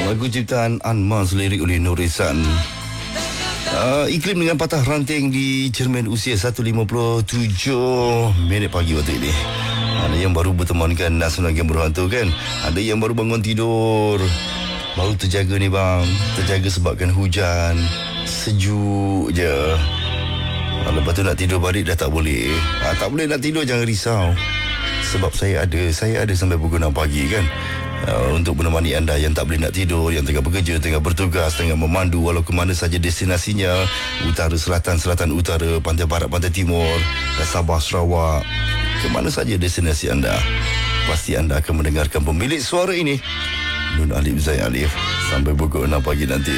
Lagu ciptaan Anmaz, lirik oleh Nur Ihsan. Iklim dengan patah ranting di cermin usia 1.57 minit pagi waktu ini. Ada yang baru bertemankan Nasional Game Berhantu kan. Ada yang baru bangun tidur, baru terjaga ni bang. Terjaga sebabkan hujan, sejuk je. Lepas tu nak tidur balik dah tak boleh. Tak boleh nak tidur, jangan risau. Sebab saya ada sampai pukul 6 pagi kan. Untuk menemani anda yang tak boleh nak tidur, yang tengah bekerja, tengah bertugas, tengah memandu walau ke mana saja destinasinya, utara, selatan, selatan, utara, pantai barat, pantai timur, Sabah, Sarawak, ke mana saja destinasi anda, pasti anda akan mendengarkan pemilik suara ini, Nun Alif Zaid Alif, sampai pukul 6 pagi nanti.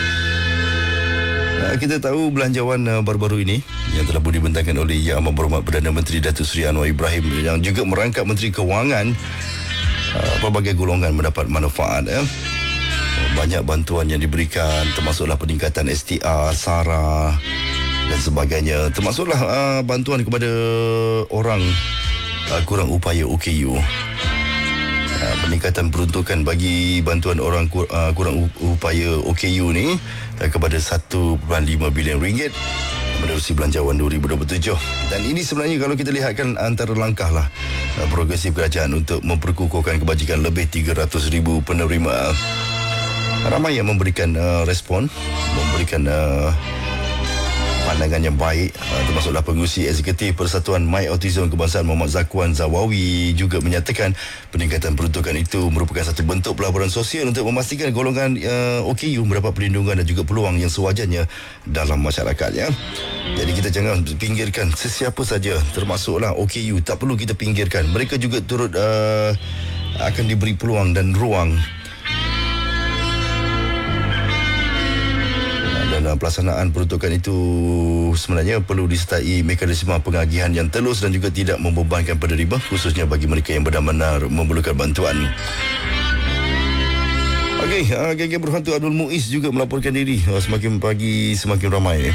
Kita tahu belanjawan baru-baru ini yang telah dibentangkan oleh Yang Amat Berhormat Perdana Menteri Datuk Seri Anwar Ibrahim, yang juga merangkap Menteri Kewangan, pelbagai golongan mendapat manfaat. Banyak bantuan yang diberikan, termasuklah peningkatan STR, SARA dan sebagainya, termasuklah bantuan kepada orang kurang upaya OKU. Peningkatan peruntukan bagi bantuan orang kurang upaya OKU ni kepada 1.5 bilion ringgit menerusi belanjawan 2027. Dan ini sebenarnya kalau kita lihatkan antara langkah lah progresif kerajaan untuk memperkukuhkan kebajikan lebih 300,000 penerima. Ramai yang memberikan respon, memberikan pandangan yang baik, termasuklah pengurusi eksekutif Persatuan My Autism Kebangsaan Muhammad Zakwan Zawawi juga menyatakan peningkatan peruntukan itu merupakan satu bentuk pelaburan sosial untuk memastikan golongan OKU mendapat perlindungan dan juga peluang yang sewajarnya dalam masyarakat ya. Jadi kita jangan pinggirkan sesiapa saja, termasuklah OKU, tak perlu kita pinggirkan. Mereka juga turut akan diberi peluang dan ruang. Dan pelaksanaan peruntukan itu sebenarnya perlu disertai mekanisme pengagihan yang telus dan juga tidak membebankan penerima, khususnya bagi mereka yang benar-benar memerlukan bantuan. Okey, geng-geng berhantu Abdul Muiz juga melaporkan diri. Semakin pagi semakin ramai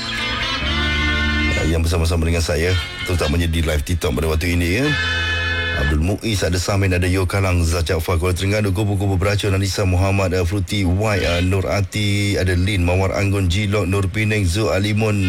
yang bersama-sama dengan saya, terutamanya di live TikTok pada waktu ini ya. Abdul Muiz, ada Samin, ada Yo Kalang, Zajafa, Kuala Terengganu, Kubu-Kubu Beracun, Anissa Muhammad, Fruity White, Nur Ati, ada Lin, Mawar Anggun, Jilok, Nur Penang, Su Alimun,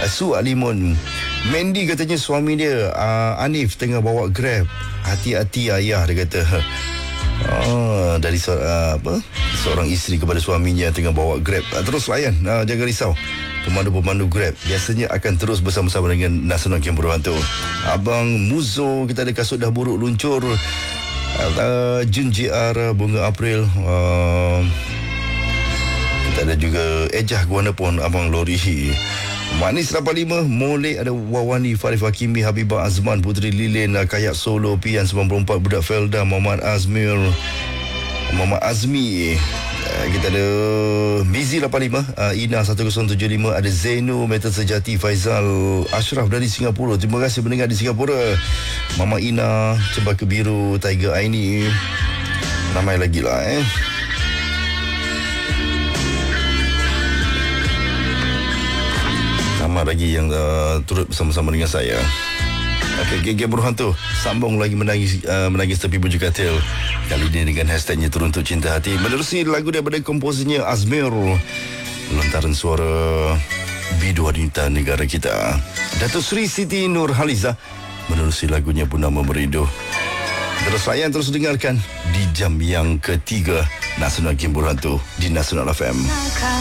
Mandy katanya suami dia Anif tengah bawa Grab. Hati-hati ayah, dia kata. Dari seorang isteri kepada suaminya tengah bawa Grab. Terus layan, jangan risau. Pemandu-pemandu Grab biasanya akan terus bersama-sama dengan Nasional Game Berhantu. Abang Muzo, kita ada kasut dah buruk luncur. Jun JR, Bunga April. Kita ada juga Ejah Guana pun, Abang Lori. Manis 85, Molek, ada Wawani, Farif Hakimi, Habibah Azman, Puteri Lilin, Kayak Solo, Pian 94, Budak Felda, Muhammad Azmir, Muhammad Azmi. Kita ada Mizi 85, Ina 1075, ada Zainu, Metal Sejati, Faizal Ashraf dari Singapura. Terima kasih mendengar di Singapura. Mama Ina, Cempaka Biru, Tiger Aini. Ramai lagi lah ramai lagi yang turut bersama-sama dengan saya. Okey, geng berhantu sambung lagi menangis tepi bujur katil. Kali ini dengan hashtagnya Teruntuk Cinta Hati, menerusi lagu daripada komposernya Azmir, lontaran suara bidu wanita negara kita Datuk Seri Siti Nurhaliza, menerusi lagunya Purnama Merindu. Terus layan, terus dengarkan di jam yang ketiga Nasional Game Berhantu di Nasional FM.